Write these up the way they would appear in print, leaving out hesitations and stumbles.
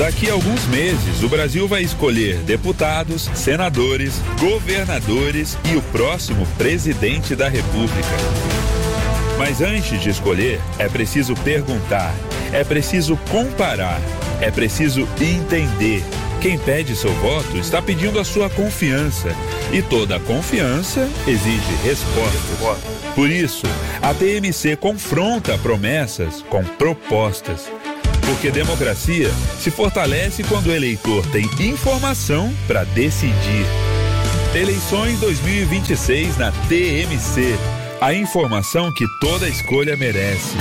Daqui a alguns meses, o Brasil vai escolher deputados, senadores, governadores e o próximo presidente da República. Mas antes de escolher, é preciso perguntar, é preciso comparar, é preciso entender. Quem pede seu voto está pedindo a sua confiança. E toda confiança exige respostas. Por isso, a TMC confronta promessas com propostas. Porque democracia se fortalece quando o eleitor tem informação para decidir. Eleições 2026 na TMC. A informação que toda escolha merece.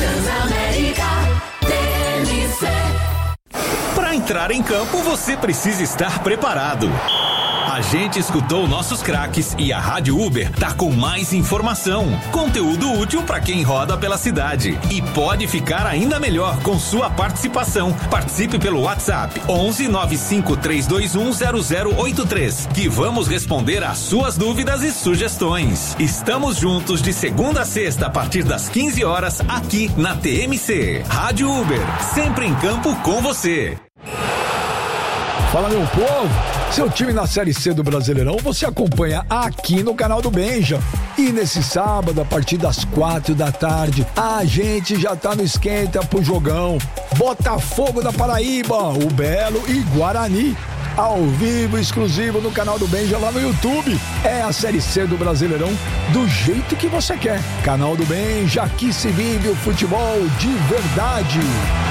Para entrar em campo, você precisa estar preparado. A gente escutou nossos craques e a Rádio Uber tá com mais informação, conteúdo útil para quem roda pela cidade. E pode ficar ainda melhor com sua participação. Participe pelo WhatsApp 11 95 321 0083, que vamos responder às suas dúvidas e sugestões. Estamos juntos de segunda a sexta a partir das 15 horas aqui na TMC. Rádio Uber, sempre em campo com você. Fala, meu povo, seu time na Série C do Brasileirão você acompanha aqui no canal do Benja. E nesse sábado, a partir das 4 da tarde, a gente já tá no esquenta pro jogão. Botafogo da Paraíba, o Belo e Guarani. Ao vivo, exclusivo no canal do Benja lá no YouTube. É a Série C do Brasileirão do jeito que você quer. Canal do Benja, aqui se vive o futebol de verdade.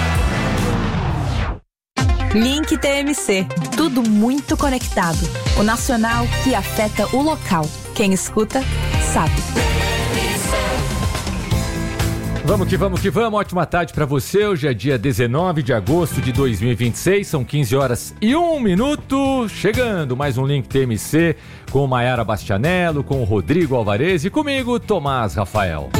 Link TMC, tudo muito conectado. O nacional que afeta o local. Quem escuta, sabe. Vamos que vamos que vamos, ótima tarde pra você. Hoje é dia 19 de agosto de 2026, são 15 horas e 1 minuto. Chegando mais um Link TMC com Maiara Bastianello, com o Rodrigo Alvarez e comigo, Tomás Rafael.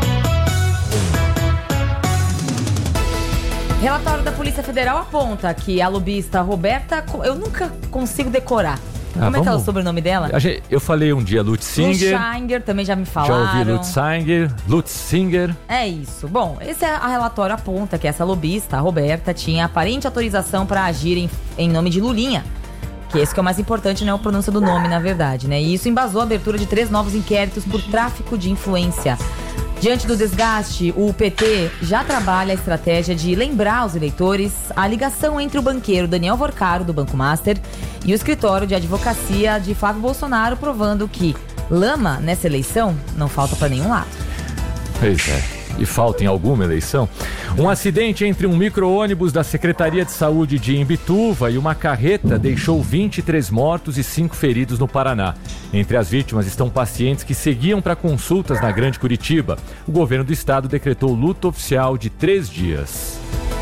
Relatório da Polícia Federal aponta que a lobista Roberta, eu nunca consigo decorar. Como é que é o sobrenome dela? Eu falei um dia Lutzinger. Lutzinger, também já me falaram. Já ouvi Lutzinger. É isso. Bom, esse relatório aponta que essa lobista, a Roberta, tinha aparente autorização para agir em nome de Lulinha. Que esse que é o mais importante, né? A pronúncia do nome, na verdade, né? E isso embasou a abertura de 3 novos inquéritos por tráfico de influência. Diante do desgaste, o PT já trabalha a estratégia de lembrar aos eleitores a ligação entre o banqueiro Daniel Vorcaro, do Banco Master, e o escritório de advocacia de Flávio Bolsonaro, provando que lama nessa eleição não falta para nenhum lado. Pois é. E falta em alguma eleição. Um acidente entre um micro-ônibus da Secretaria de Saúde de Imbituva e uma carreta deixou 23 mortos e 5 feridos no Paraná. Entre as vítimas estão pacientes que seguiam para consultas na Grande Curitiba. O governo do estado decretou luto oficial de 3 dias.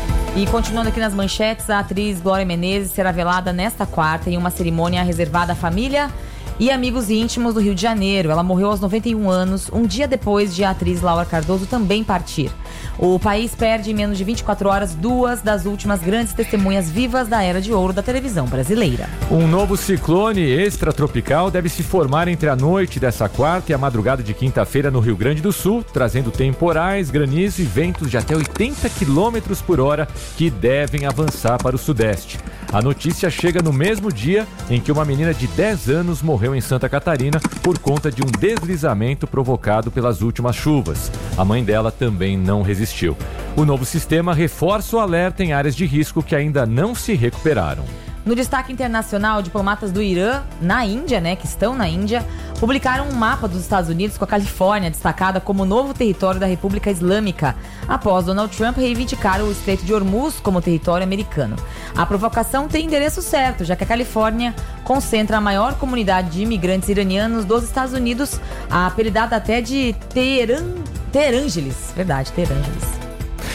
E continuando aqui nas manchetes, a atriz Glória Menezes será velada nesta quarta em uma cerimônia reservada à família e amigos íntimos do Rio de Janeiro. Ela morreu aos 91 anos, um dia depois de a atriz Laura Cardoso também partir. O país perde em menos de 24 horas 2 das últimas grandes testemunhas vivas da era de ouro da televisão brasileira. Um novo ciclone extratropical deve se formar entre a noite dessa quarta e a madrugada de quinta-feira no Rio Grande do Sul, trazendo temporais, granizo e ventos de até 80 km por hora que devem avançar para o sudeste. A notícia chega no mesmo dia em que uma menina de 10 anos morreu em Santa Catarina por conta de um deslizamento provocado pelas últimas chuvas. A mãe dela também não resistiu. O novo sistema reforça o alerta em áreas de risco que ainda não se recuperaram. No destaque internacional, diplomatas do Irã, na Índia, que estão na Índia, publicaram um mapa dos Estados Unidos com a Califórnia destacada como novo território da República Islâmica, após Donald Trump reivindicar o Estreito de Hormuz como território americano. A provocação tem endereço certo, já que a Califórnia concentra a maior comunidade de imigrantes iranianos dos Estados Unidos, apelidada até de Teherângeles. Verdade, Teherângeles.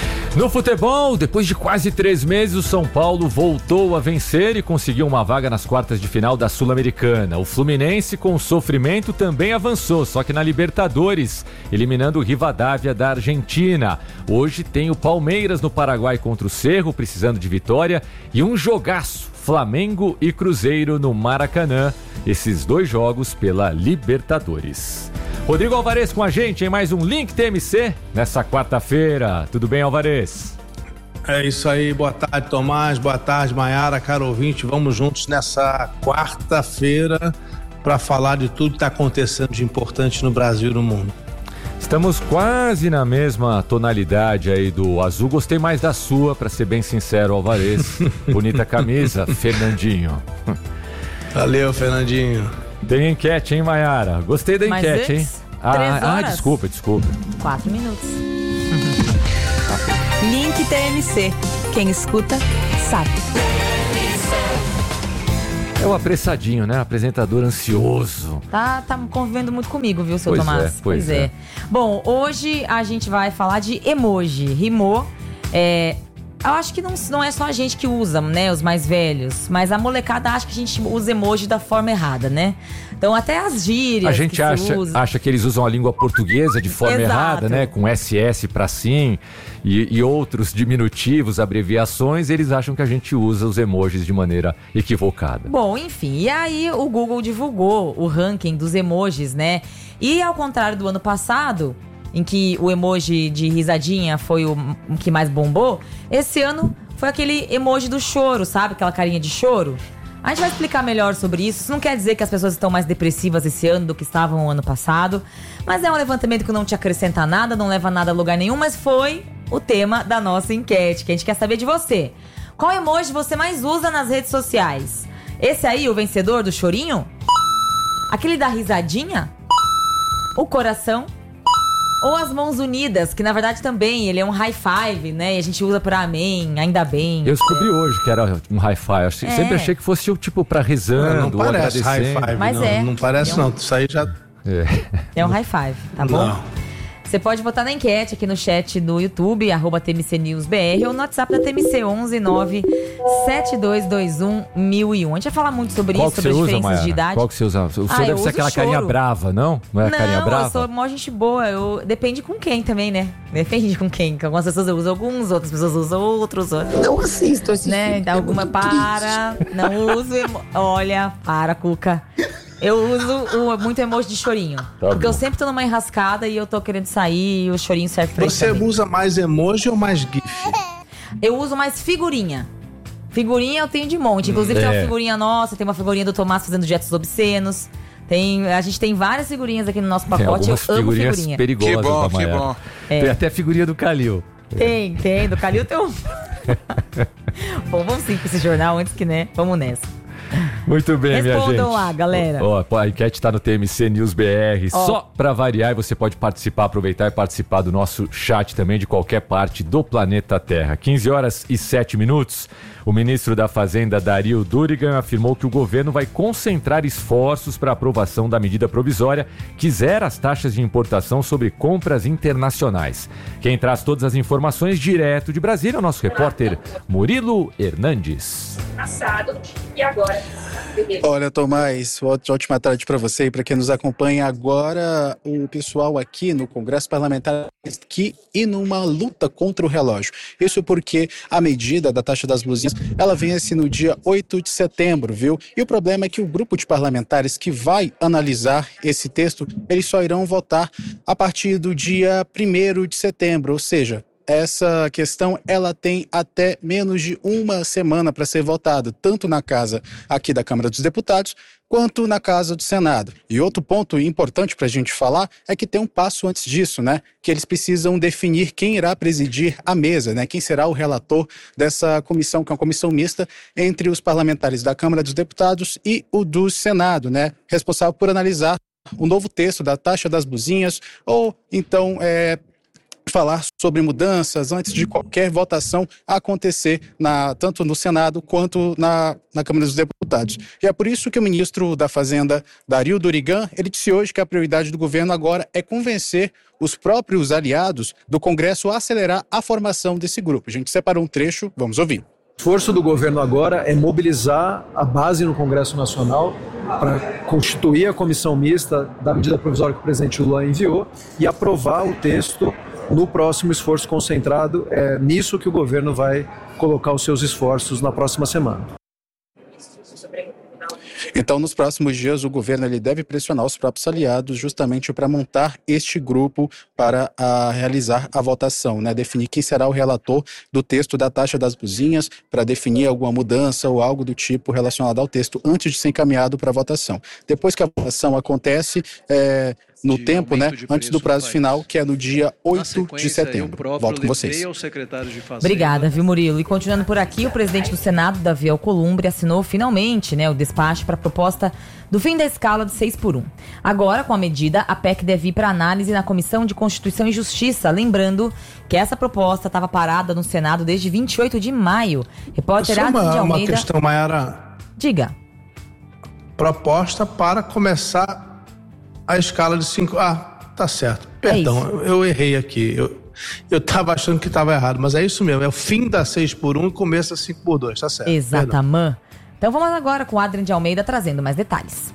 No futebol, depois de quase 3 meses, o São Paulo voltou a vencer e conseguiu uma vaga nas quartas de final da Sul-Americana. O Fluminense, com sofrimento, também avançou, só que na Libertadores, eliminando o Rivadavia da Argentina. Hoje tem o Palmeiras no Paraguai contra o Cerro, precisando de vitória, e um jogaço, Flamengo e Cruzeiro no Maracanã. Esses 2 jogos pela Libertadores. Rodrigo Alvarez com a gente em mais um Link TMC nessa quarta-feira. Tudo bem, Alvarez? É isso aí, boa tarde, Tomás, boa tarde, Maiara, caro ouvinte, vamos juntos nessa quarta-feira para falar de tudo que está acontecendo de importante no Brasil e no mundo. Estamos quase na mesma tonalidade aí do azul, gostei mais da sua, para ser bem sincero, Alvarez. Bonita camisa, Fernandinho. Valeu, Fernandinho. Tem enquete, hein, Maiara? Gostei da enquete, hein? 3 horas. Desculpa. 4 minutos. Link TMC. Quem escuta, sabe. É o apressadinho, né? Apresentador ansioso. Tá convivendo muito comigo, viu, seu Pois Tomás? é, pois é. Bom, hoje a gente vai falar de emoji. Rimou. Eu acho que não é só a gente que usa, né? Os mais velhos. Mas a molecada acha que a gente usa emoji da forma errada, né? Então até as gírias. A gente acha que eles usam a língua portuguesa de forma errada, né? Com SS pra sim e outros diminutivos, abreviações. Eles acham que a gente usa os emojis de maneira equivocada. Bom, enfim. E aí o Google divulgou o ranking dos emojis, né? E ao contrário do ano passado, em que o emoji de risadinha foi o que mais bombou, esse ano foi aquele emoji do choro, sabe? Aquela carinha de choro. A gente vai explicar melhor sobre isso. Isso não quer dizer que as pessoas estão mais depressivas esse ano do que estavam no ano passado. Mas é um levantamento que não te acrescenta nada, não leva nada a lugar nenhum, mas foi o tema da nossa enquete, que a gente quer saber de você. Qual emoji você mais usa nas redes sociais? Esse aí, o vencedor do chorinho? Aquele da risadinha? O coração? Ou as mãos unidas, que na verdade também ele é um high five, né? E a gente usa pra amém, ainda bem. Eu descobri hoje que era um high five. Sempre achei que fosse tipo pra rezando, não parece high five, mas não, não parece não. Isso aí já... É um high five, tá bom? Não. Você pode votar na enquete aqui no chat do YouTube, @TMCNewsBR, ou no WhatsApp da TMC 11-9-7221-1001. A gente vai falar muito sobre isso, sobre as diferenças de idade. Qual que você usa? O seu deve ser aquela carinha brava, não? Não é a carinha brava? Não, eu sou mó gente boa. Depende com quem também, né? Depende com quem. Algumas pessoas usam alguns, outras pessoas usam outros. Não assisto esse né? Então, alguma para. Não uso. Olha, para, Cuca. Eu uso muito emoji de chorinho. Porque eu sempre tô numa enrascada e eu tô querendo sair e o chorinho serve pra isso. Você usa mais emoji ou mais GIF? Eu uso mais figurinha. Figurinha eu tenho de monte. Inclusive tem uma figurinha nossa, tem uma figurinha do Tomás fazendo gestos obscenos. A gente tem várias figurinhas aqui no nosso pacote. Eu amo figurinha. Perigosas, que bom. Tem até figurinha do Calil. Tem. Do Calil tem um... Bom, vamos sim com esse jornal antes que, né? Vamos nessa. Muito bem, minha gente. Respondam lá, galera. A enquete tá no TMC News BR. Só pra variar, e você pode participar, aproveitar e participar do nosso chat também de qualquer parte do planeta Terra. 15h07. O ministro da Fazenda, Dario Durigan, afirmou que o governo vai concentrar esforços para a aprovação da medida provisória que zera as taxas de importação sobre compras internacionais. Quem traz todas as informações direto de Brasília é o nosso repórter Murilo Hernandes. E agora? Olha, Tomás, ótima tarde para você e para quem nos acompanha agora. O pessoal aqui no Congresso Parlamentar aqui e numa luta contra o relógio. Isso porque a medida da taxa das blusinhas, ela vence no dia 8 de setembro, viu? E o problema é que o grupo de parlamentares que vai analisar esse texto, eles só irão votar a partir do dia 1º de setembro, ou seja, essa questão ela tem até menos de uma semana para ser votada, tanto na casa aqui da Câmara dos Deputados, quanto na casa do Senado. E outro ponto importante para a gente falar é que tem um passo antes disso, né? Que eles precisam definir quem irá presidir a mesa, né? Quem será o relator dessa comissão, que é uma comissão mista entre os parlamentares da Câmara dos Deputados e o do Senado, né? Responsável por analisar o novo texto da taxa das blusinhas, ou então falar sobre mudanças antes de qualquer votação acontecer tanto no Senado quanto na Câmara dos Deputados. E é por isso que o ministro da Fazenda, Dario Durigan, ele disse hoje que a prioridade do governo agora é convencer os próprios aliados do Congresso a acelerar a formação desse grupo. A gente separou um trecho, vamos ouvir. O esforço do governo agora é mobilizar a base no Congresso Nacional para constituir a comissão mista da medida provisória que o presidente Lula enviou e aprovar o texto no próximo esforço concentrado. É nisso que o governo vai colocar os seus esforços na próxima semana. Então, nos próximos dias, o governo ele deve pressionar os próprios aliados justamente para montar este grupo para realizar a votação, né? Definir quem será o relator do texto da taxa das buzinhas, para definir alguma mudança ou algo do tipo relacionado ao texto antes de ser encaminhado para a votação. Depois que a votação acontece, no tempo, né, antes do prazo final, que é no dia 8 de setembro. Volto com vocês. Obrigada, viu, Murilo? E continuando por aqui, o presidente do Senado, Davi Alcolumbre, assinou finalmente, né, o despacho para a proposta do fim da escala de 6x1. Agora, com a medida, a PEC deve ir para análise na Comissão de Constituição e Justiça. Lembrando que essa proposta estava parada no Senado desde 28 de maio. Repórter Adrian de Almeida... Uma questão, Mayara. Diga. Proposta para começar a escala de 5... tá certo. Perdão, eu errei aqui. Eu tava achando que estava errado, mas é isso mesmo. É o fim da 6x1 e começa 5x2, tá certo. Exatamente. Então vamos agora com o Adrian de Almeida trazendo mais detalhes.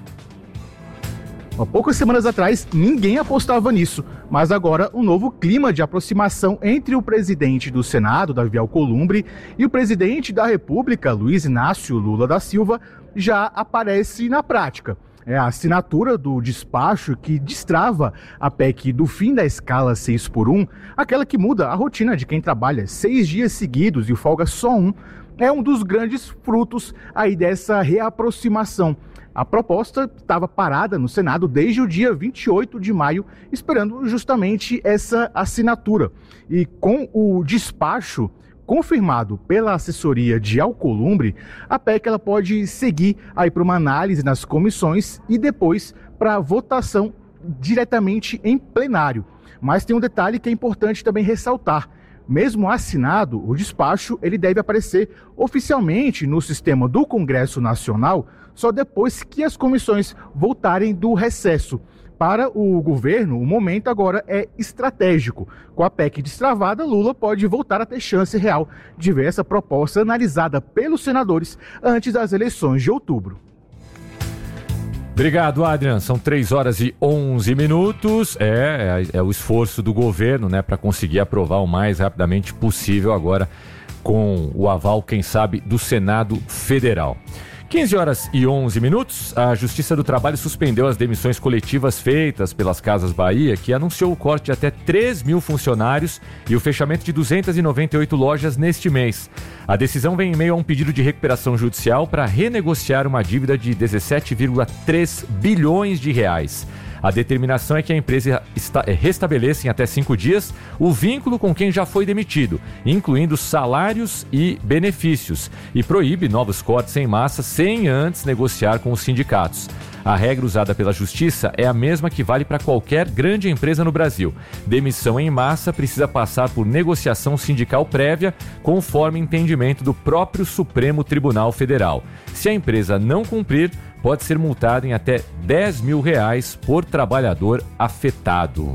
Há poucas semanas atrás, ninguém apostava nisso, mas agora um novo clima de aproximação entre o presidente do Senado, Davi Alcolumbre, e o presidente da República, Luiz Inácio Lula da Silva, já aparece na prática. É a assinatura do despacho que destrava a PEC do fim da escala 6x1, aquela que muda a rotina de quem trabalha 6 dias seguidos e folga só um, é um dos grandes frutos aí dessa reaproximação. A proposta estava parada no Senado desde o dia 28 de maio, esperando justamente essa assinatura. E com o despacho confirmado pela assessoria de Alcolumbre, a PEC ela pode seguir aí para uma análise nas comissões e depois para votação diretamente em plenário. Mas tem um detalhe que é importante também ressaltar. Mesmo assinado, o despacho ele deve aparecer oficialmente no sistema do Congresso Nacional só depois que as comissões voltarem do recesso. Para o governo, o momento agora é estratégico. Com a PEC destravada, Lula pode voltar a ter chance real de ver essa proposta analisada pelos senadores antes das eleições de outubro. Obrigado, Adrian. São 3h11. É o esforço do governo, né, para conseguir aprovar o mais rapidamente possível agora com o aval, quem sabe, do Senado Federal. 15h11, a Justiça do Trabalho suspendeu as demissões coletivas feitas pelas Casas Bahia, que anunciou o corte de até 3 mil funcionários e o fechamento de 298 lojas neste mês. A decisão vem em meio a um pedido de recuperação judicial para renegociar uma dívida de 17,3 bilhões de reais. A determinação é que a empresa restabeleça em até 5 dias o vínculo com quem já foi demitido, incluindo salários e benefícios, e proíbe novos cortes em massa sem antes negociar com os sindicatos. A regra usada pela Justiça é a mesma que vale para qualquer grande empresa no Brasil. Demissão em massa precisa passar por negociação sindical prévia, conforme entendimento do próprio Supremo Tribunal Federal. Se a empresa não cumprir, pode ser multado em até R$10 mil por trabalhador afetado.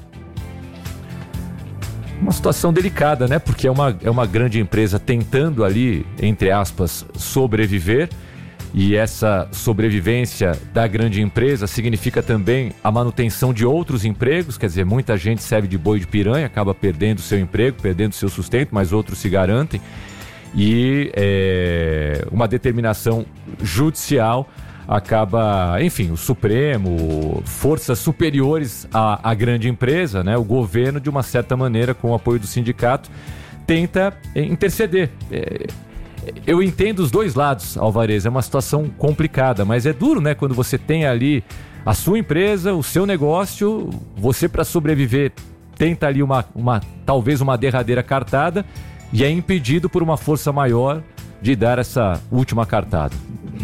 Uma situação delicada, né? Porque é uma grande empresa tentando ali, entre aspas, sobreviver. E essa sobrevivência da grande empresa significa também a manutenção de outros empregos. Quer dizer, muita gente serve de boi de piranha, acaba perdendo seu emprego, perdendo seu sustento, mas outros se garantem. E uma determinação judicial acaba, enfim, o Supremo, forças superiores à grande empresa, né? O governo, de uma certa maneira, com o apoio do sindicato, tenta interceder. Eu entendo os dois lados, Alvarez, é uma situação complicada, mas é duro, né? Quando você tem ali a sua empresa, o seu negócio, você, para sobreviver, tenta ali talvez uma derradeira cartada e é impedido por uma força maior de dar essa última cartada.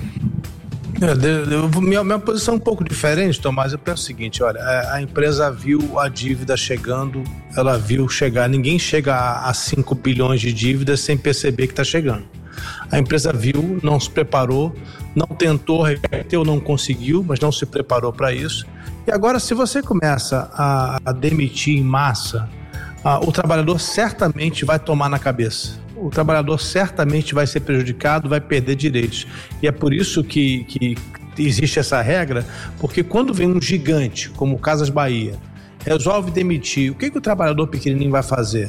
Minha posição é um pouco diferente, Tomás. Eu penso o seguinte, olha, a empresa viu a dívida chegando, ela viu chegar, ninguém chega a 5 bilhões de dívidas sem perceber que está chegando. A empresa viu, não se preparou, não tentou reverter ou não conseguiu, mas não se preparou para isso. E agora, se você começa a demitir em massa, o trabalhador certamente vai tomar na cabeça. O trabalhador certamente vai ser prejudicado, vai perder direitos. E é por isso que existe essa regra, porque quando vem um gigante, como o Casas Bahia, resolve demitir, o que o trabalhador pequenininho vai fazer?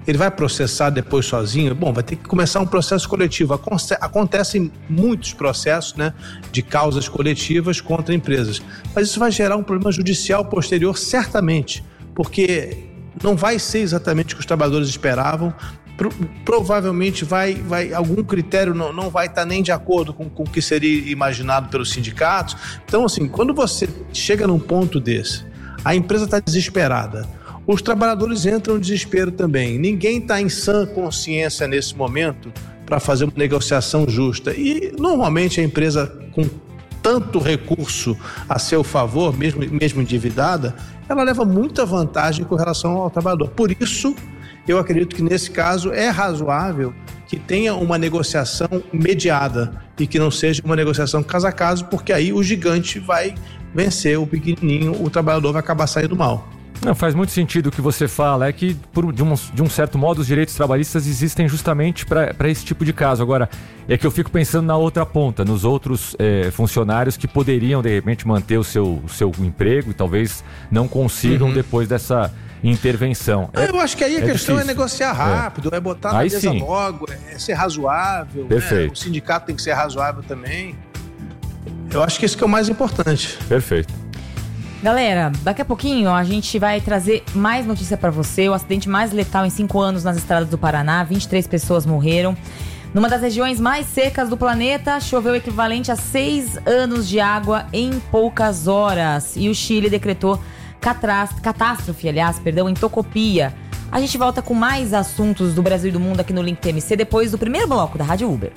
ele vai processar depois sozinho? Bom, vai ter que começar um processo coletivo. Acontecem muitos processos, né, de causas coletivas contra empresas, mas isso vai gerar um problema judicial posterior, certamente, porque não vai ser exatamente o que os trabalhadores esperavam. Provavelmente algum critério não vai estar nem de acordo com o que seria imaginado pelos sindicatos. Então, assim, quando você chega num ponto desse, a empresa está desesperada, os trabalhadores entram em desespero também, ninguém está em sã consciência nesse momento para fazer uma negociação justa, e normalmente a empresa com tanto recurso a seu favor, mesmo endividada, ela leva muita vantagem com relação ao trabalhador. Por isso, eu acredito que nesse caso é razoável que tenha uma negociação mediada e que não seja uma negociação caso a caso, porque aí o gigante vai vencer o pequenininho, o trabalhador vai acabar saindo mal. Não, faz muito sentido o que você fala, é que de um certo modo os direitos trabalhistas existem justamente para esse tipo de caso. Agora, é que eu fico pensando na outra ponta, nos outros funcionários que poderiam de repente manter o seu emprego e talvez não consigam depois dessa intervenção. Eu acho que aí a questão difícil. É negociar rápido, é botar na mesa logo, é ser razoável. Perfeito. Né? O sindicato tem que ser razoável também. Eu acho que isso que é o mais importante. Perfeito. Galera, daqui a pouquinho a gente vai trazer mais notícia pra você. O acidente mais letal em 5 anos nas estradas do Paraná, 23 pessoas morreram. Numa das regiões mais secas do planeta, choveu o equivalente a 6 anos de água em poucas horas. E o Chile decretou catástrofe, em Tocopia. A gente volta com mais assuntos do Brasil e do mundo aqui no Link TMC depois do primeiro bloco da Rádio Uber.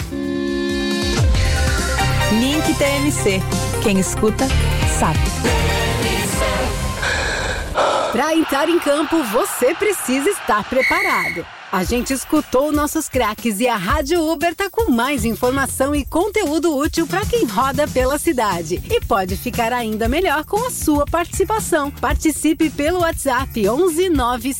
Link TMC. Quem escuta, sabe. Para entrar em campo, você precisa estar preparado. A gente escutou nossos craques e a Rádio Uber tá com mais informação e conteúdo útil para quem roda pela cidade. E pode ficar ainda melhor com a sua participação. Participe pelo WhatsApp 11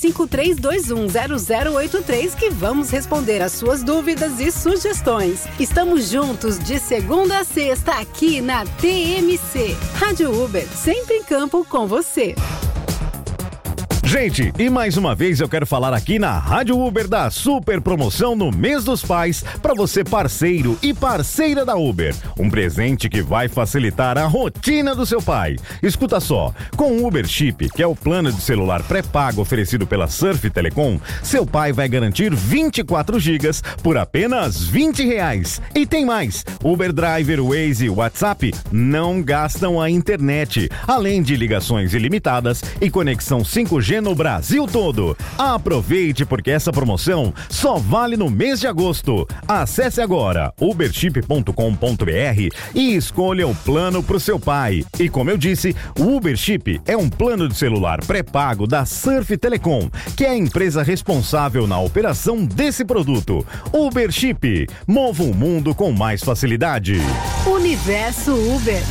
95321 0083 que vamos responder as suas dúvidas e sugestões. Estamos juntos de segunda a sexta aqui na TMC. Rádio Uber, sempre em campo com você. Gente, e mais uma vez eu quero falar aqui na Rádio Uber da super promoção no mês dos pais para você parceiro e parceira da Uber. Um presente que vai facilitar a rotina do seu pai. Escuta só, com o Uber Chip, que é o plano de celular pré-pago oferecido pela Surf Telecom, seu pai vai garantir 24 gigas por apenas R$20. E tem mais, Uber Driver, Waze e WhatsApp não gastam a internet, além de ligações ilimitadas e conexão 5G no Brasil todo. Aproveite porque essa promoção só vale no mês de agosto. Acesse agora uberchip.com.br e escolha o plano pro seu pai. E como eu disse, o Uber Chip é um plano de celular pré-pago da Surf Telecom, que é a empresa responsável na operação desse produto. Uber Chip, mova o mundo com mais facilidade. Universo Uber.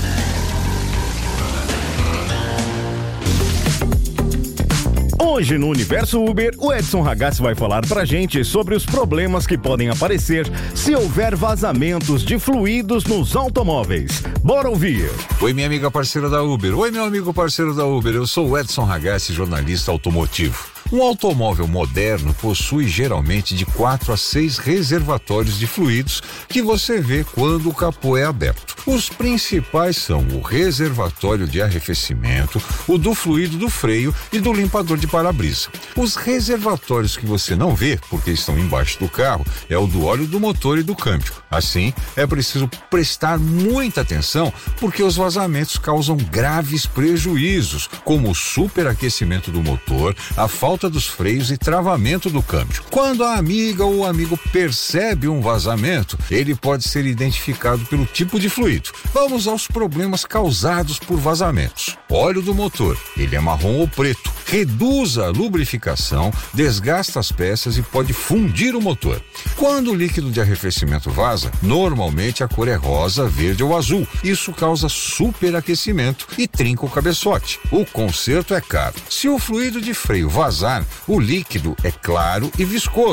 Hoje no Universo Uber, o Edson Ragazzi vai falar pra gente sobre os problemas que podem aparecer se houver vazamentos de fluidos nos automóveis. Bora ouvir! Oi, minha amiga parceira da Uber. Oi, meu amigo parceiro da Uber. Eu sou o Edson Ragazzi, jornalista automotivo. Um automóvel moderno possui geralmente de 4 a 6 reservatórios de fluidos que você vê quando o capô é aberto. Os principais são o reservatório de arrefecimento, o do fluido do freio e do limpador de para-brisa. Os reservatórios que você não vê, porque estão embaixo do carro, é o do óleo do motor e do câmbio. Assim, é preciso prestar muita atenção porque os vazamentos causam graves prejuízos, como o superaquecimento do motor, a falta dos freios e travamento do câmbio. Quando a amiga ou o amigo percebe um vazamento, ele pode ser identificado pelo tipo de fluido. Vamos aos problemas causados por vazamentos. Óleo do motor, ele é marrom ou preto, reduz a lubrificação, desgasta as peças e pode fundir o motor. Quando o líquido de arrefecimento vaza, normalmente a cor é rosa, verde ou azul. Isso causa superaquecimento e trinca o cabeçote. O conserto é caro. Se o fluido de freio vazar, o líquido é claro e viscoso,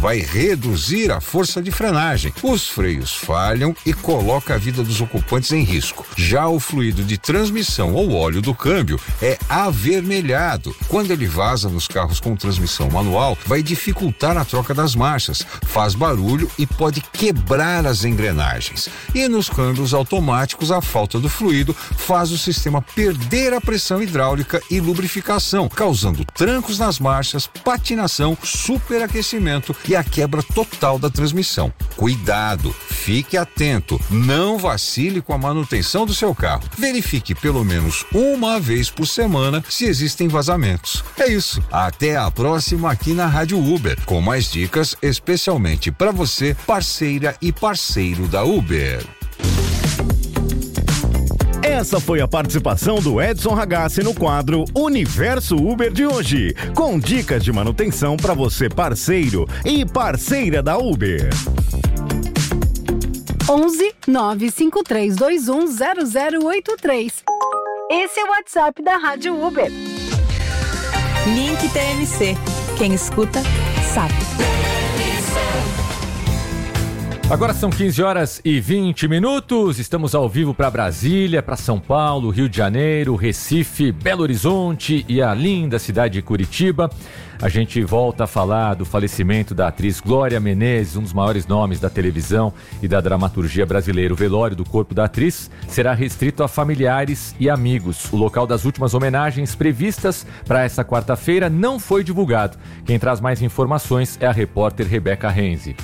vai reduzir a força de frenagem. Os freios falham e coloca a vida dos ocupantes em risco. Já o fluido de transmissão ou óleo do câmbio é avermelhado. Quando ele vaza nos carros com transmissão manual, vai dificultar a troca das marchas, faz barulho e pode quebrar as engrenagens. E nos câmbios automáticos, a falta do fluido faz o sistema perder a pressão hidráulica e lubrificação, causando trancos nas marchas, patinação, superaquecimento e a quebra total da transmissão. Cuidado, fique atento, não vacile com a manutenção do seu carro. Verifique pelo menos uma vez por semana se existem vazamentos. É isso, até a próxima aqui na Rádio Uber, com mais dicas especialmente para você, parceira e parceiro da Uber. Essa foi a participação do Edson Ragazzi no quadro Universo Uber de hoje, com dicas de manutenção para você, parceiro e parceira da Uber. 11 95321 0083. Esse é o WhatsApp da Rádio Uber. Link TMC. Quem escuta, sabe. Agora são 15h20. Estamos ao vivo para Brasília, para São Paulo, Rio de Janeiro, Recife, Belo Horizonte e a linda cidade de Curitiba. A gente volta a falar do falecimento da atriz Glória Menezes, um dos maiores nomes da televisão e da dramaturgia brasileira. O velório do corpo da atriz será restrito a familiares e amigos. O local das últimas homenagens previstas para essa quarta-feira não foi divulgado. Quem traz mais informações é a repórter Rebeca Renzi.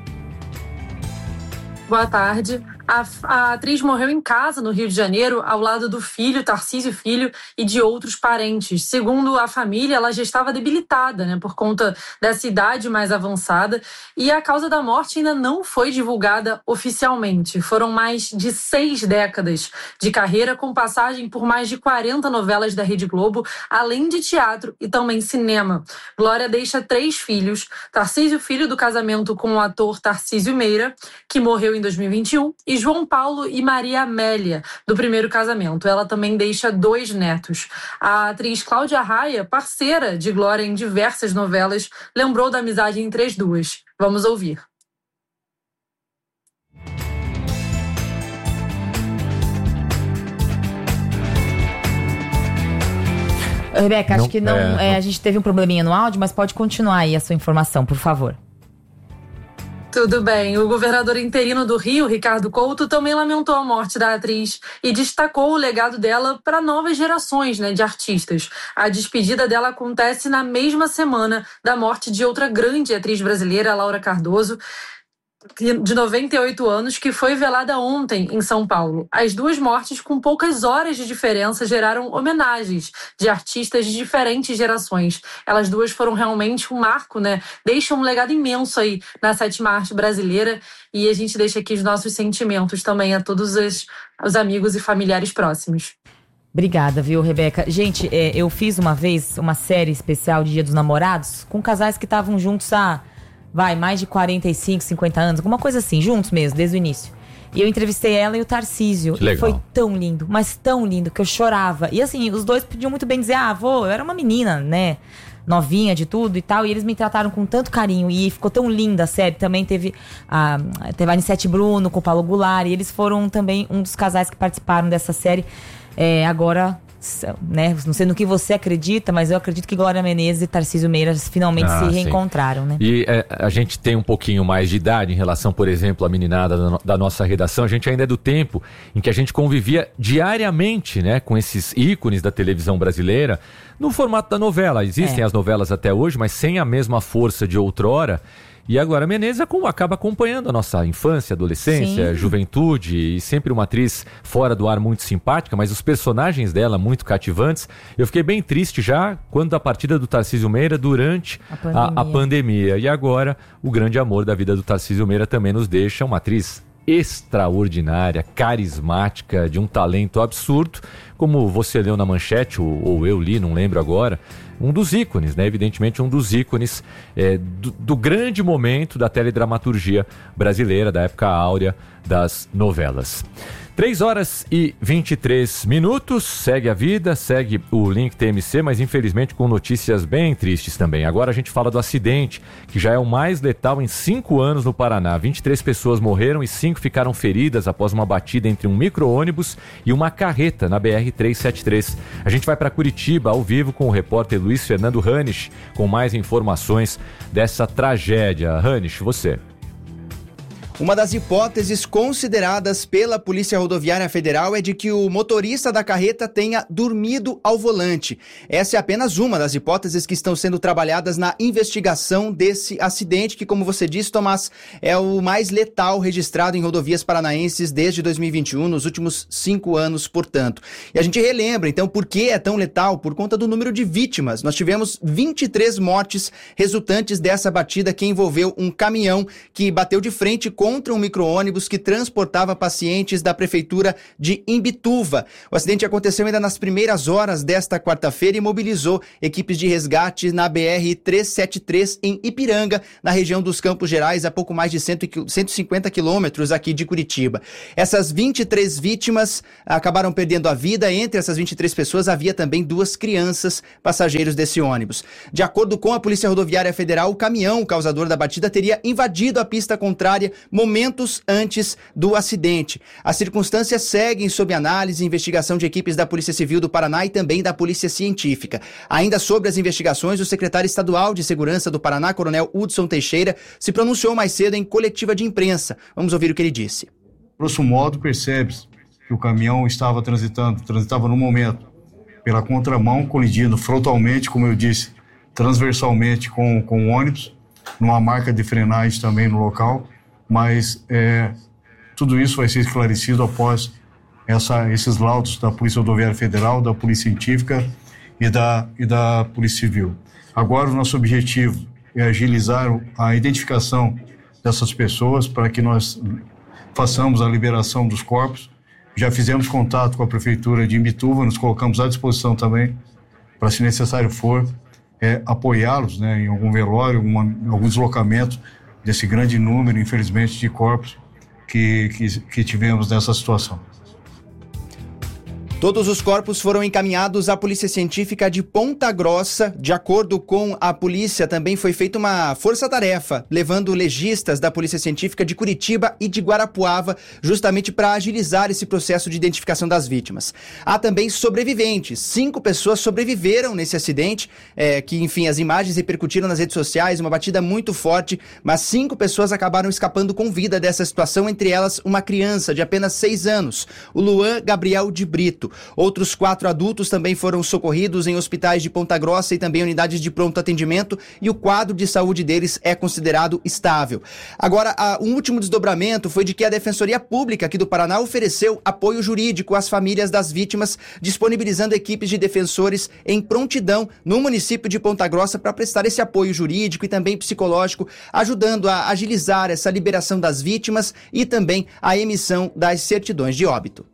Boa tarde. A atriz morreu em casa, no Rio de Janeiro, ao lado do filho, Tarcísio Filho, e de outros parentes. Segundo a família, ela já estava debilitada, por conta dessa idade mais avançada, e a causa da morte ainda não foi divulgada oficialmente. Foram mais de 6 décadas de carreira, com passagem por mais de 40 novelas da Rede Globo, além de teatro e também cinema. Glória deixa 3 filhos: Tarcísio Filho, do casamento com o ator Tarcísio Meira, que morreu em 2021, e João Paulo e Maria Amélia, do primeiro casamento. Ela também deixa 2 netos. A atriz Cláudia Raia, parceira de Glória em diversas novelas, lembrou da amizade entre as duas. Vamos ouvir. Rebeca, acho que não, a gente teve um probleminha no áudio, mas pode continuar aí a sua informação, por favor. Tudo bem. O governador interino do Rio, Ricardo Couto, também lamentou a morte da atriz e destacou o legado dela para novas gerações, de artistas. A despedida dela acontece na mesma semana da morte de outra grande atriz brasileira, Laura Cardoso, de 98 anos, que foi velada ontem em São Paulo. As 2 mortes, com poucas horas de diferença, geraram homenagens de artistas de diferentes gerações. Elas 2 foram realmente um marco, Deixam um legado imenso aí na 7ª arte brasileira, e a gente deixa aqui os nossos sentimentos também a todos os amigos e familiares próximos. Obrigada, viu, Rebeca? Gente, eu fiz uma vez uma série especial de Dia dos Namorados com casais que estavam juntos há mais de 45, 50 anos, alguma coisa assim, juntos mesmo, desde o início. E eu entrevistei ela e o Tarcísio. E foi tão lindo, mas tão lindo, que eu chorava. E assim, os dois podiam muito bem dizer, eu era uma menina, novinha de tudo e tal, e eles me trataram com tanto carinho, e ficou tão linda a série. Também teve a Anissete Bruno com o Paulo Goulart, e eles foram também um dos casais que participaram dessa série. Agora, não sei no que você acredita, mas eu acredito que Glória Menezes e Tarcísio Meira finalmente se reencontraram, E a gente tem um pouquinho mais de idade em relação, por exemplo, à meninada da nossa redação. A gente ainda é do tempo em que a gente convivia diariamente, com esses ícones da televisão brasileira no formato da novela. Existem as novelas até hoje, mas sem a mesma força de outrora. E a Glória Menezes acaba acompanhando a nossa infância, adolescência, juventude, e sempre uma atriz fora do ar muito simpática, mas os personagens dela muito cativantes. Eu fiquei bem triste já quando a partida do Tarcísio Meira durante a pandemia. E agora o grande amor da vida do Tarcísio Meira também nos deixa, uma atriz extraordinária, carismática, de um talento absurdo, como você leu na manchete, ou eu li, não lembro agora. Um dos ícones, evidentemente um dos ícones do grande momento da teledramaturgia brasileira, da época áurea das novelas. 3h23, segue a vida, segue o Link TMC, mas infelizmente com notícias bem tristes também. Agora a gente fala do acidente, que já é o mais letal em 5 anos no Paraná. 23 pessoas morreram e 5 ficaram feridas após uma batida entre um micro-ônibus e uma carreta na BR-373. A gente vai para Curitiba, ao vivo, com o repórter Luiz Fernando Ranisch, com mais informações dessa tragédia. Ranisch, você. Uma das hipóteses consideradas pela Polícia Rodoviária Federal é de que o motorista da carreta tenha dormido ao volante. Essa é apenas uma das hipóteses que estão sendo trabalhadas na investigação desse acidente, que, como você disse, Tomás, é o mais letal registrado em rodovias paranaenses desde 2021, nos últimos 5 anos, portanto. E a gente relembra, então, por que é tão letal? Por conta do número de vítimas. Nós tivemos 23 mortes resultantes dessa batida que envolveu um caminhão que bateu de frente contra um micro-ônibus que transportava pacientes da prefeitura de Imbituva. O acidente aconteceu ainda nas primeiras horas desta quarta-feira e mobilizou equipes de resgate na BR-373 em Ipiranga, na região dos Campos Gerais, a pouco mais de 150 quilômetros aqui de Curitiba. Essas 23 vítimas acabaram perdendo a vida. Entre essas 23 pessoas havia também 2 crianças, passageiros desse ônibus. De acordo com a Polícia Rodoviária Federal, o caminhão causador da batida teria invadido a pista contrária momentos antes do acidente. As circunstâncias seguem sob análise e investigação de equipes da Polícia Civil do Paraná e também da Polícia Científica. Ainda sobre as investigações, o secretário estadual de Segurança do Paraná, Coronel Hudson Teixeira, se pronunciou mais cedo em coletiva de imprensa. Vamos ouvir o que ele disse. Grosso modo, percebe-se que o caminhão transitava no momento pela contramão, colidindo frontalmente, como eu disse, transversalmente com o ônibus, numa marca de frenagem também no local. Mas tudo isso vai ser esclarecido após esses laudos da Polícia Rodoviária Federal, da Polícia Científica e da Polícia Civil. Agora o nosso objetivo é agilizar a identificação dessas pessoas para que nós façamos a liberação dos corpos. Já fizemos contato com a Prefeitura de Imbituva, nos colocamos à disposição também para, se necessário for, apoiá-los, né, em algum velório, algum deslocamento desse grande número, infelizmente, de corpos que tivemos nessa situação. Todos os corpos foram encaminhados à Polícia Científica de Ponta Grossa. De acordo com a polícia, também foi feita uma força-tarefa, levando legistas da Polícia Científica de Curitiba e de Guarapuava, justamente para agilizar esse processo de identificação das vítimas. Há também sobreviventes. 5 pessoas sobreviveram nesse acidente, que, enfim, as imagens repercutiram nas redes sociais, uma batida muito forte, mas 5 pessoas acabaram escapando com vida dessa situação, entre elas uma criança de apenas 6 anos, o Luan Gabriel de Brito. Outros 4 adultos também foram socorridos em hospitais de Ponta Grossa e também unidades de pronto atendimento, e o quadro de saúde deles é considerado estável. Agora, um último desdobramento foi de que a Defensoria Pública aqui do Paraná ofereceu apoio jurídico às famílias das vítimas, disponibilizando equipes de defensores em prontidão no município de Ponta Grossa para prestar esse apoio jurídico e também psicológico, ajudando a agilizar essa liberação das vítimas e também a emissão das certidões de óbito.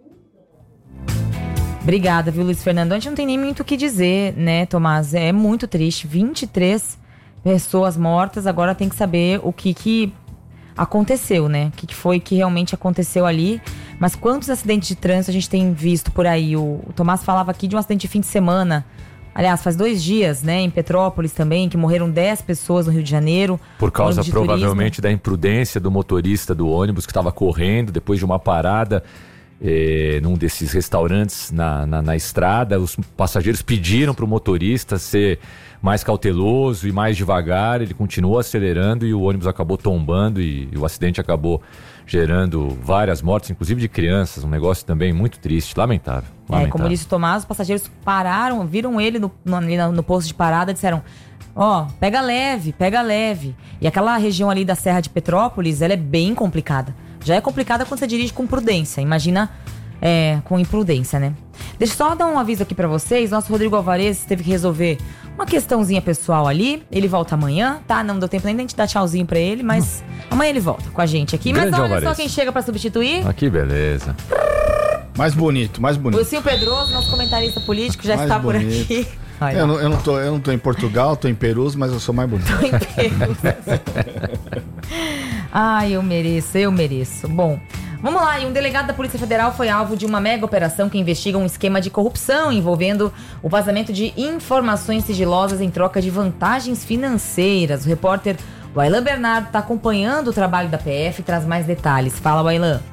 Obrigada, viu, Luiz Fernando? A gente não tem nem muito o que dizer, né, Tomás? É muito triste. 23 pessoas mortas. Agora tem que saber o que aconteceu, né? O que foi que realmente aconteceu ali. Mas quantos acidentes de trânsito a gente tem visto por aí? O Tomás falava aqui de um acidente de fim de semana. Aliás, faz 2 dias, né, em Petrópolis também, que morreram 10 pessoas no Rio de Janeiro. Por causa, provavelmente, da imprudência do motorista do ônibus que estava correndo depois de uma parada num desses restaurantes na estrada. Os passageiros pediram para o motorista ser mais cauteloso e mais devagar. Ele continuou acelerando e o ônibus acabou tombando e o acidente acabou gerando várias mortes, inclusive de crianças. Um negócio também muito triste, lamentável. Como disse o Tomás, os passageiros pararam, viram ele no posto de parada e disseram: pega leve. E aquela região ali da Serra de Petrópolis, ela é bem complicada. Já é complicada quando você dirige com prudência. Imagina com imprudência, né? Deixa eu só dar um aviso aqui pra vocês. Nosso Rodrigo Alvarez teve que resolver uma questãozinha pessoal ali. Ele volta amanhã, tá? Não deu tempo nem de a gente dar tchauzinho pra ele, mas amanhã ele volta com a gente aqui. Mas olha Alvarez. Só quem chega pra substituir. Que beleza. Mais bonito. O Silvio Pedroso, nosso comentarista político, já está por aqui. Eu não tô em Portugal, tô em Perus, mas eu sou mais bonito. Tô em Perus. Eu mereço. Bom, Vamos lá, e um delegado da Polícia Federal foi alvo de uma mega operação que investiga um esquema de corrupção envolvendo o vazamento de informações sigilosas em troca de vantagens financeiras. O repórter Wailan Bernardo está acompanhando o trabalho da PF e traz mais detalhes. Fala, Wailan.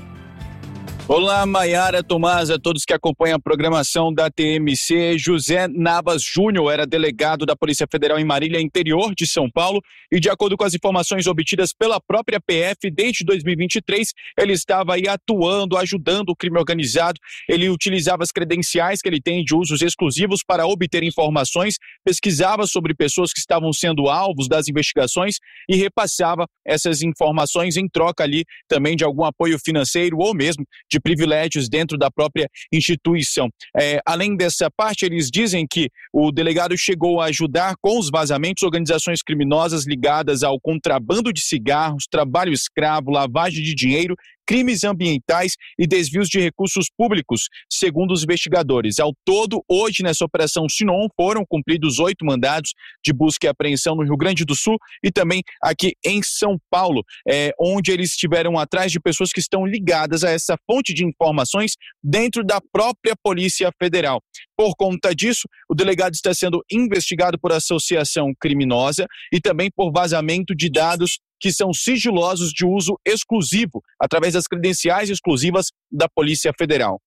Olá, Maiara, Tomás, a todos que acompanham a programação da TMC. José Navas Júnior era delegado da Polícia Federal em Marília, interior de São Paulo, e de acordo com as informações obtidas pela própria PF, desde 2023, ele estava aí atuando, ajudando o crime organizado. Ele utilizava as credenciais que ele tem de usos exclusivos para obter informações, pesquisava sobre pessoas que estavam sendo alvos das investigações e repassava essas informações em troca ali também de algum apoio financeiro ou mesmo de privilégios dentro da própria instituição. Além dessa parte, eles dizem que o delegado chegou a ajudar com os vazamentos organizações criminosas ligadas ao contrabando de cigarros, trabalho escravo, lavagem de dinheiro, crimes ambientais e desvios de recursos públicos, segundo os investigadores. Ao todo, hoje, nessa Operação Sinon, foram cumpridos 8 mandados de busca e apreensão no Rio Grande do Sul e também aqui em São Paulo, onde eles estiveram atrás de pessoas que estão ligadas a essa fonte de informações dentro da própria Polícia Federal. Por conta disso, o delegado está sendo investigado por associação criminosa e também por vazamento de dados que são sigilosos de uso exclusivo, através das credenciais exclusivas da Polícia Federal.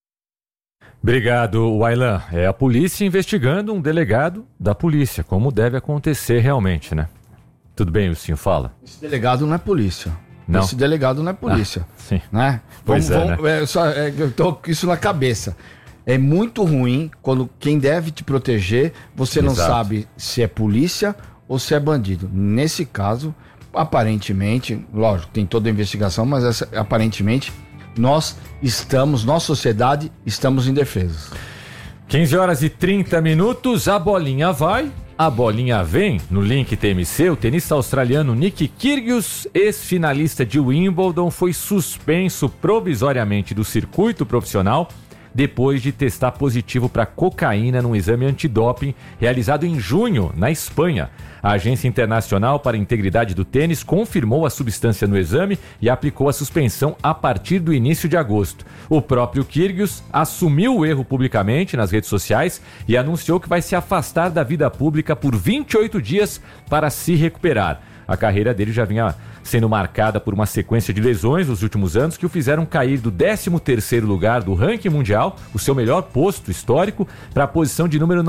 Obrigado, Wailan. É a polícia investigando um delegado da polícia, como deve acontecer realmente, né? Tudo bem, Wilson, fala. Esse delegado não é polícia. Não. Esse delegado não é polícia. Sim. Né? Pois né? Eu tô com isso na cabeça. É muito ruim quando quem deve te proteger, você não sabe se é polícia ou se é bandido. Nesse caso, aparentemente, lógico, tem toda a investigação, mas aparentemente nós, sociedade, estamos indefesos. 15h30, a bolinha vai, a bolinha vem. No link TMC, o tenista australiano Nick Kyrgios, ex-finalista de Wimbledon, foi suspenso provisoriamente do circuito profissional depois de testar positivo para cocaína num exame antidoping realizado em junho, na Espanha. A Agência Internacional para a Integridade do Tênis confirmou a substância no exame e aplicou a suspensão a partir do início de agosto. O próprio Kyrgios assumiu o erro publicamente nas redes sociais e anunciou que vai se afastar da vida pública por 28 dias para se recuperar. A carreira dele já vinha sendo marcada por uma sequência de lesões nos últimos anos que o fizeram cair do 13º lugar do ranking mundial, o seu melhor posto histórico, para a posição de número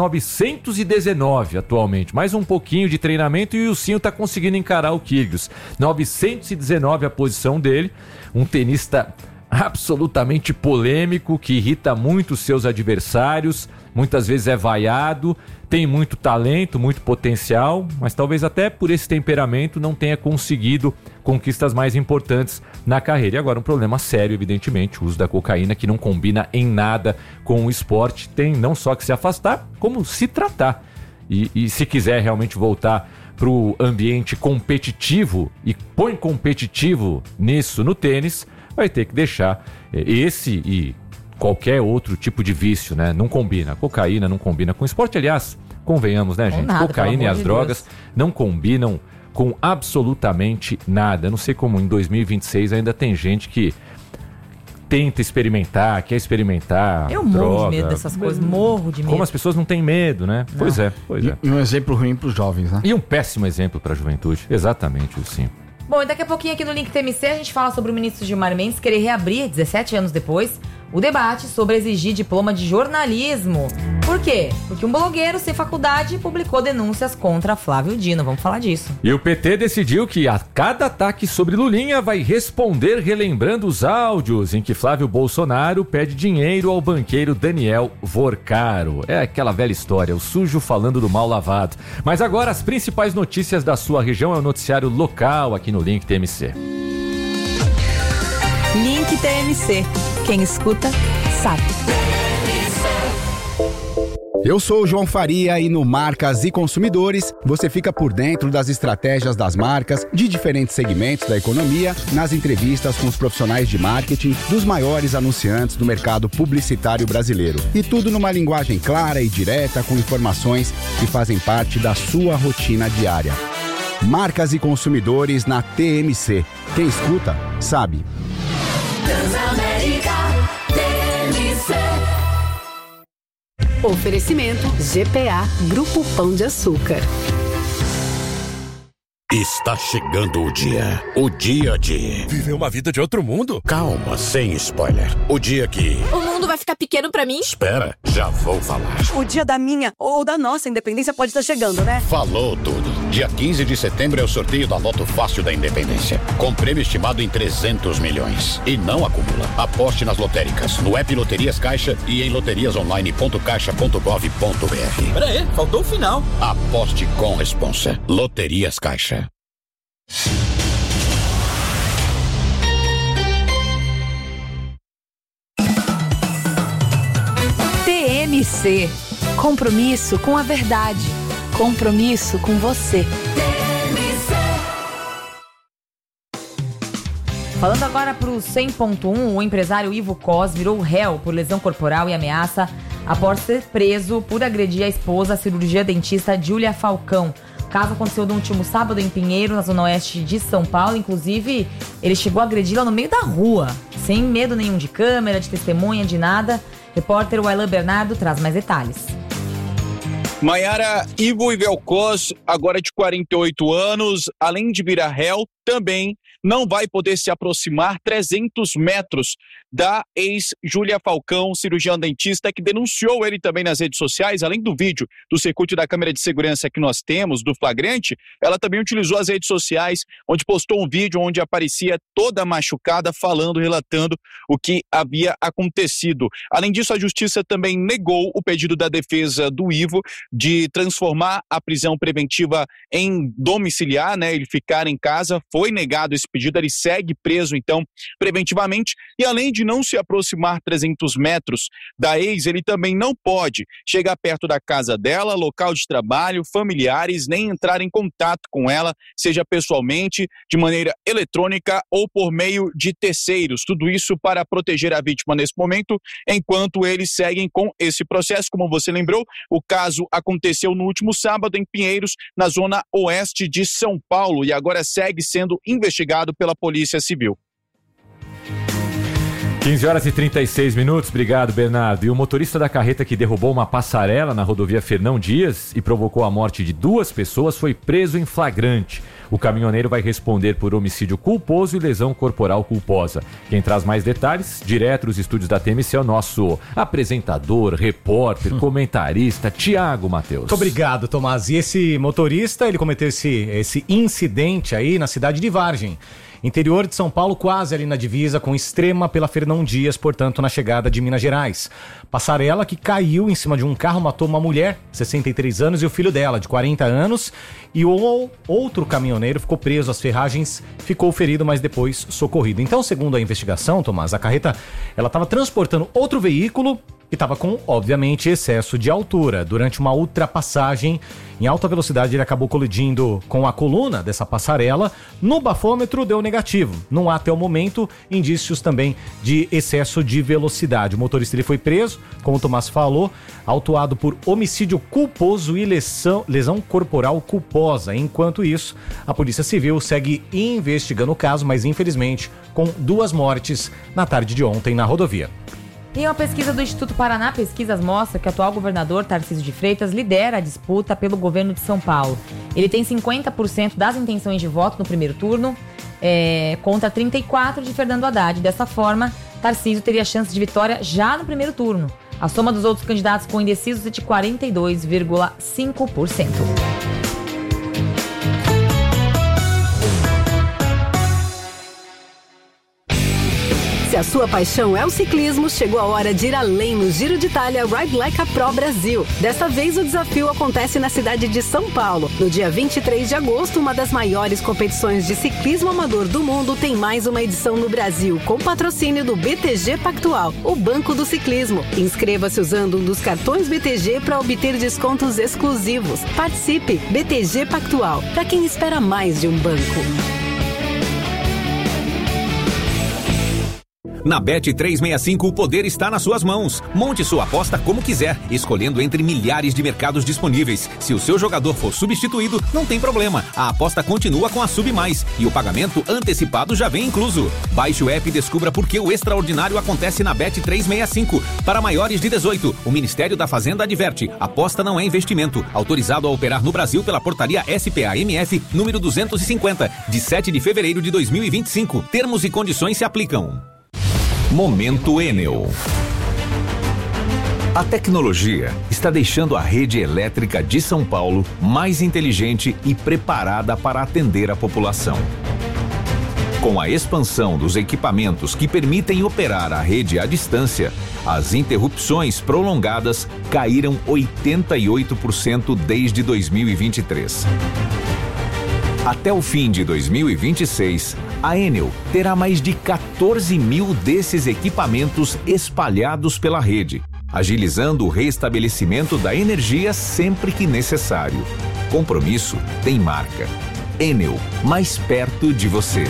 919 atualmente. Mais um pouquinho de treinamento e o Wilson está conseguindo encarar o Kyrgios. 919 a posição dele, um tenista absolutamente polêmico, que irrita muito seus adversários, muitas vezes é vaiado, tem muito talento, muito potencial, mas talvez até por esse temperamento não tenha conseguido conquistas mais importantes na carreira. E agora um problema sério, evidentemente, o uso da cocaína, que não combina em nada com o esporte. Tem não só que se afastar, como se tratar. E se quiser realmente voltar para o ambiente competitivo, e põe competitivo nisso no tênis, vai ter que deixar esse e qualquer outro tipo de vício, né? Não combina. A cocaína não combina com o esporte. Aliás, convenhamos, né, gente? Nada, cocaína e as drogas não combinam com absolutamente nada. Eu não sei como em 2026 ainda tem gente que tenta experimentar, quer experimentar. Eu morro de medo dessas coisas, morro de medo. Como as pessoas não têm medo, né? Não. Pois é. E um exemplo ruim para os jovens, né? E um péssimo exemplo para a juventude. Exatamente, sim. Bom, e daqui a pouquinho aqui no Link TMC a gente fala sobre o ministro Gilmar Mendes querer reabrir, 17 anos depois, o debate sobre exigir diploma de jornalismo. Por quê? Porque um blogueiro sem faculdade publicou denúncias contra Flávio Dino. Vamos falar disso. E o PT decidiu que a cada ataque sobre Lulinha vai responder relembrando os áudios em que Flávio Bolsonaro pede dinheiro ao banqueiro Daniel Vorcaro. É aquela velha história, o sujo falando do mal lavado. Mas agora as principais notícias da sua região é o noticiário local aqui no Link TMC. Link TMC. Quem escuta, sabe. Eu sou o João Faria e no Marcas e Consumidores você fica por dentro das estratégias das marcas de diferentes segmentos da economia, nas entrevistas com os profissionais de marketing dos maiores anunciantes do mercado publicitário brasileiro. E tudo numa linguagem clara e direta, com informações que fazem parte da sua rotina diária. Marcas e Consumidores na TMC. Quem escuta, sabe. Transamérica TMC. Oferecimento GPA Grupo Pão de Açúcar. Está chegando o dia de... Viver uma vida de outro mundo? Calma, sem spoiler. O dia que... O mundo vai ficar pequeno pra mim? Espera, já vou falar. O dia da minha ou da nossa independência pode estar chegando, né? Falou tudo. Dia 15 de setembro é o sorteio da Loto Fácil da Independência, com prêmio estimado em 300 milhões. E não acumula. Aposte nas lotéricas, no app Loterias Caixa e em loteriasonline.caixa.gov.br. Peraí, faltou o final. Aposte com responsa. Loterias Caixa. TMC. Compromisso com a verdade. Compromisso com você. Falando agora para o 100.1, o empresário Ivo Cos virou réu por lesão corporal e ameaça após ser preso por agredir a esposa, a cirurgia dentista Júlia Falcão. O caso aconteceu no último sábado em Pinheiro, na zona oeste de São Paulo. Inclusive, ele chegou a agredi-la no meio da rua, sem medo nenhum de câmera, de testemunha, de nada. Repórter Wailan Bernardo traz mais detalhes. Maiara, Ivo Cos, agora de 48 anos, além de virar réu, também não vai poder se aproximar 300 metros da ex-Júlia Falcão, cirurgiã dentista, que denunciou ele também nas redes sociais. Além do vídeo do circuito da câmera de segurança que nós temos, do flagrante, ela também utilizou as redes sociais, onde postou um vídeo onde aparecia toda machucada, falando, relatando o que havia acontecido. Além disso, a justiça também negou o pedido da defesa do Ivo de transformar a prisão preventiva em domiciliar, né? Ele ficar em casa. Foi negado esse pedido, ele segue preso, então, preventivamente. E além de não se aproximar 300 metros da ex, ele também não pode chegar perto da casa dela, local de trabalho, familiares, nem entrar em contato com ela, seja pessoalmente, de maneira eletrônica ou por meio de terceiros. Tudo isso para proteger a vítima nesse momento, enquanto eles seguem com esse processo. Como você lembrou, o caso aconteceu no último sábado em Pinheiros, na zona oeste de São Paulo, e agora segue sendo investigado pela Polícia Civil. 15 horas e 36 minutos, obrigado, Bernardo. E o motorista da carreta que derrubou uma passarela na rodovia Fernão Dias e provocou a morte de 2 pessoas foi preso em flagrante. O caminhoneiro vai responder por homicídio culposo e lesão corporal culposa. Quem traz mais detalhes, direto dos estúdios da TMC, é o nosso apresentador, repórter, comentarista, Tiago Matheus. Muito obrigado, Tomás. E esse motorista, ele cometeu esse incidente aí na cidade de Vargem, interior de São Paulo, quase ali na divisa com Extrema, pela Fernão Dias, portanto, na chegada de Minas Gerais. Passarela que caiu em cima de um carro, matou uma mulher, 63 anos, e o filho dela, de 40 anos, e o outro caminhoneiro ficou preso às ferragens, ficou ferido, mas depois socorrido. Então, segundo a investigação, Tomás, a carreta, ela estava transportando outro veículo que estava com, obviamente, excesso de altura. Durante uma ultrapassagem em alta velocidade, ele acabou colidindo com a coluna dessa passarela. No bafômetro deu negativo. Não há até o momento indícios também de excesso de velocidade. O motorista ele foi preso, como o Tomás falou, autuado por homicídio culposo e lesão corporal culposa. Enquanto isso, a Polícia Civil segue investigando o caso, mas infelizmente com 2 mortes na tarde de ontem na rodovia. E uma pesquisa do Instituto Paraná Pesquisas mostra que o atual governador Tarcísio de Freitas lidera a disputa pelo governo de São Paulo. Ele tem 50% das intenções de voto no primeiro turno, contra 34% de Fernando Haddad. Dessa forma, Tarcísio teria chance de vitória já no primeiro turno. A soma dos outros candidatos com indecisos é de 42,5%. Se a sua paixão é o ciclismo, chegou a hora de ir além no Giro de Itália Ride Like a Pro Brasil. Dessa vez o desafio acontece na cidade de São Paulo. No dia 23 de agosto, uma das maiores competições de ciclismo amador do mundo tem mais uma edição no Brasil, com patrocínio do BTG Pactual, o Banco do Ciclismo. Inscreva-se usando um dos cartões BTG para obter descontos exclusivos. Participe! BTG Pactual, para quem espera mais de um banco. Na Bet365 o poder está nas suas mãos. Monte sua aposta como quiser, escolhendo entre milhares de mercados disponíveis. Se o seu jogador for substituído, não tem problema. A aposta continua com a Sub Mais e o pagamento antecipado já vem incluso. Baixe o app e descubra por que o extraordinário acontece na Bet365. Para maiores de 18, o Ministério da Fazenda adverte: aposta não é investimento. Autorizado a operar no Brasil pela portaria SPA-MF número 250, de 7 de fevereiro de 2025. Termos e condições se aplicam. Momento Enel. A tecnologia está deixando a rede elétrica de São Paulo mais inteligente e preparada para atender a população. Com a expansão dos equipamentos que permitem operar a rede à distância, as interrupções prolongadas caíram 88% desde 2023. Até o fim de 2026, a Enel terá mais de 14 mil desses equipamentos espalhados pela rede, agilizando o restabelecimento da energia sempre que necessário. Compromisso tem marca. Enel, mais perto de você.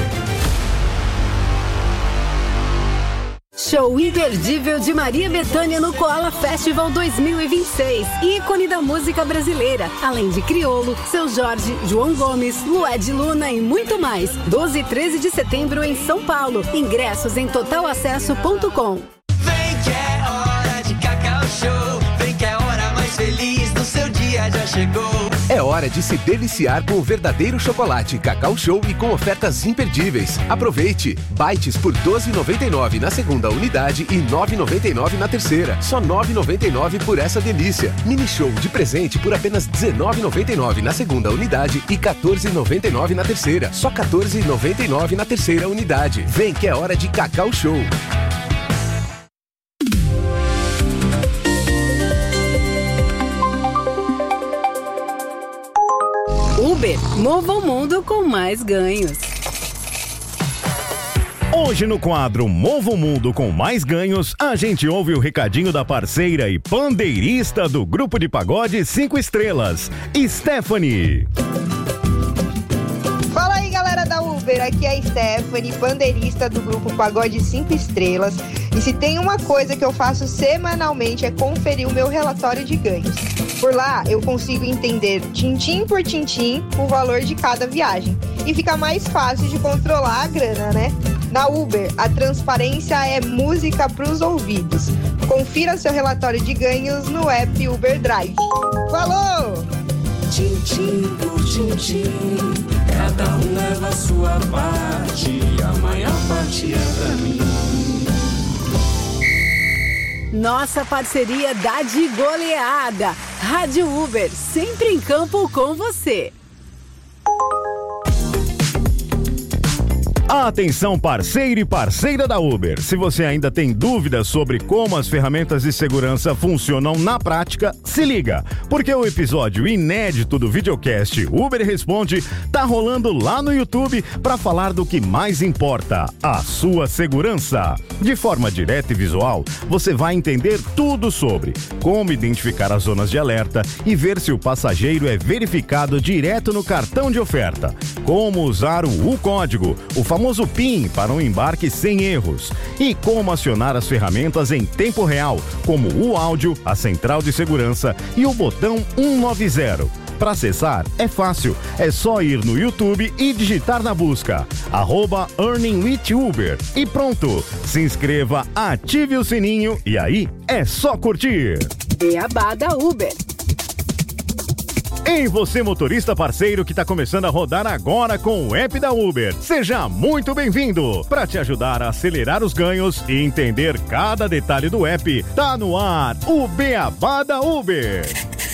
Show imperdível de Maria Bethânia no Koala Festival 2026. Ícone da música brasileira. Além de Criolo, Seu Jorge, João Gomes, Lued Luna e muito mais. 12 e 13 de setembro em São Paulo. Ingressos em totalacesso.com. Vem que é hora de Cacau Show. Vem que é a hora mais feliz do seu dia já chegou. É hora de se deliciar com o verdadeiro chocolate Cacau Show e com ofertas imperdíveis. Aproveite! Bites por R$ 12,99 na segunda unidade e R$ 9,99 na terceira. Só R$ 9,99 por essa delícia. Mini Show de presente por apenas R$ 19,99 na segunda unidade e R$ 14,99 na terceira. Só R$ 14,99 na terceira unidade. Vem que é hora de Cacau Show. Uber, mova o mundo com mais ganhos. Hoje no quadro Mova o Mundo com Mais Ganhos, a gente ouve o recadinho da parceira e pandeirista do grupo de pagode 5 estrelas, Stephanie. Fala aí, galera da Uber, aqui é a Stephanie, pandeirista do grupo Pagode 5 Estrelas. E se tem uma coisa que eu faço semanalmente é conferir o meu relatório de ganhos. Por lá, eu consigo entender tintim por tintim o valor de cada viagem. E fica mais fácil de controlar a grana, né? Na Uber, a transparência é música pros ouvidos. Confira seu relatório de ganhos no app Uber Drive. Falou! Tintim por tintim, cada um leva a sua parte, a maior parte é pra mim. Nossa parceria dá de goleada. Rádio Uber, sempre em campo com você. Atenção, parceiro e parceira da Uber. Se você ainda tem dúvidas sobre como as ferramentas de segurança funcionam na prática, se liga, porque o episódio inédito do videocast Uber Responde tá rolando lá no YouTube para falar do que mais importa, a sua segurança. De forma direta e visual, você vai entender tudo sobre como identificar as zonas de alerta e ver se o passageiro é verificado direto no cartão de oferta, como usar o código, o famoso PIN para um embarque sem erros e como acionar as ferramentas em tempo real, como o áudio, a central de segurança e o botão 190. Para acessar é fácil, é só ir no YouTube e digitar na busca @EarningWithUber e pronto. Se inscreva, ative o sininho e aí é só curtir. Beabá da Uber. Ei, você motorista parceiro que está começando a rodar agora com o app da Uber. Seja muito bem-vindo! Para te ajudar a acelerar os ganhos e entender cada detalhe do app, tá no ar o Beabá da Uber.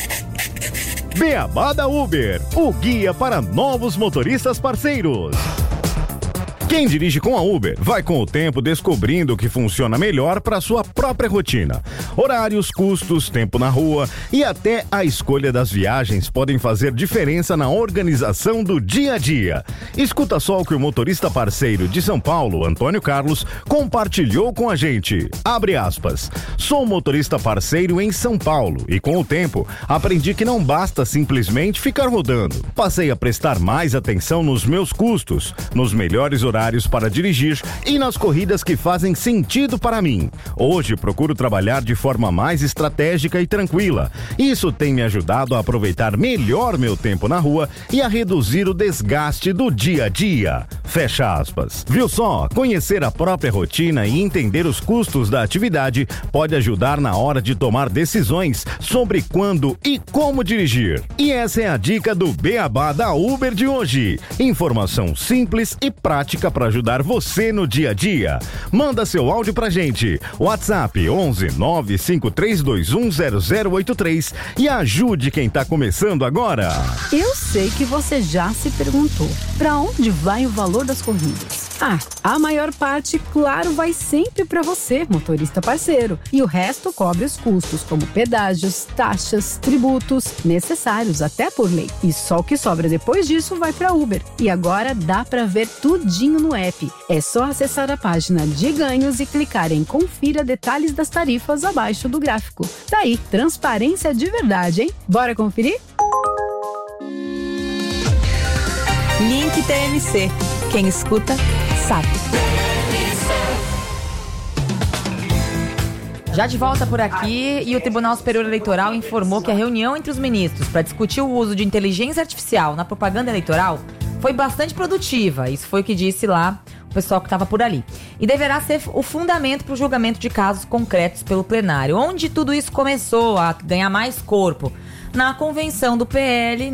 Beabá da Uber, o guia para novos motoristas parceiros. Quem dirige com a Uber vai com o tempo descobrindo o que funciona melhor para sua própria rotina. Horários, custos, tempo na rua e até a escolha das viagens podem fazer diferença na organização do dia a dia. Escuta só o que o motorista parceiro de São Paulo, Antônio Carlos, compartilhou com a gente. Abre aspas. Sou motorista parceiro em São Paulo e com o tempo aprendi que não basta simplesmente ficar rodando. Passei a prestar mais atenção nos meus custos, nos melhores horários horários para dirigir e nas corridas que fazem sentido para mim. Hoje procuro trabalhar de forma mais estratégica e tranquila. Isso tem me ajudado a aproveitar melhor meu tempo na rua e a reduzir o desgaste do dia a dia. Fecha aspas. Viu só? Conhecer a própria rotina e entender os custos da atividade pode ajudar na hora de tomar decisões sobre quando e como dirigir. E essa é a dica do Beabá da Uber de hoje. Informação simples e prática para ajudar você no dia a dia. Manda seu áudio pra gente. WhatsApp 11 95321 0083 e ajude quem tá começando agora. Eu sei que você já se perguntou, para onde vai o valor das corridas? A maior parte, claro, vai sempre para você, motorista parceiro. E o resto cobre os custos, como pedágios, taxas, tributos, necessários até por lei. E só o que sobra depois disso vai para Uber. E agora dá para ver tudinho no app. É só acessar a página de ganhos e clicar em Confira detalhes das tarifas abaixo do gráfico. Tá aí, transparência de verdade, hein? Bora conferir? Link TMC. Quem escuta, sabe. Já de volta por aqui, e o Tribunal Superior Eleitoral informou que a reunião entre os ministros para discutir o uso de inteligência artificial na propaganda eleitoral foi bastante produtiva. Isso foi o que disse lá o pessoal que estava por ali. E deverá ser o fundamento para o julgamento de casos concretos pelo plenário. Onde tudo isso começou a ganhar mais corpo? Na convenção do PL,